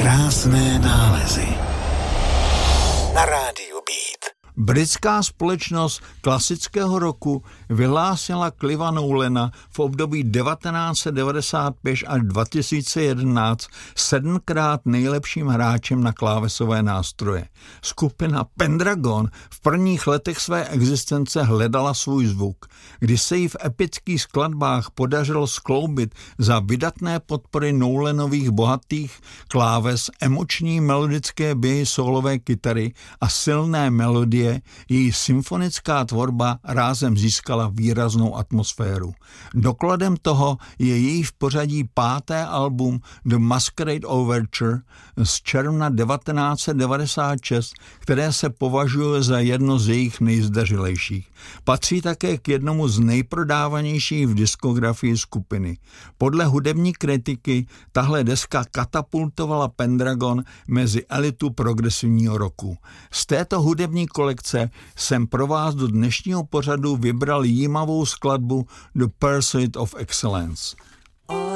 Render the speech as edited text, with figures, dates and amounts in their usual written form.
Krásné nálezy na rádiu Beat. Britská společnost klasického roku vyhlásila Cliva Nolana v období 1995 až 2011 7krát nejlepším hráčem na klávesové nástroje. Skupina Pendragon v prvních letech své existence hledala svůj zvuk, kdy se jí v epických skladbách podařilo skloubit za vydatné podpory Nolanových bohatých kláves emoční melodické běhy solové kytary a silné melodie, její symfonická tvorba rázem získala výraznou atmosféru. Dokladem toho je její v pořadí 5. album The Masquerade Overture z června 1996, které se považuje za jedno z jejich nejzdařilejších. Patří také k jednomu z nejprodávanějších v diskografii skupiny. Podle hudební kritiky tahle deska katapultovala Pendragon mezi elitu progresivního roku. Z této hudební kolekce jsem pro vás do dnešního pořadu vybral jímavou skladbu The Pursuit of Excellence.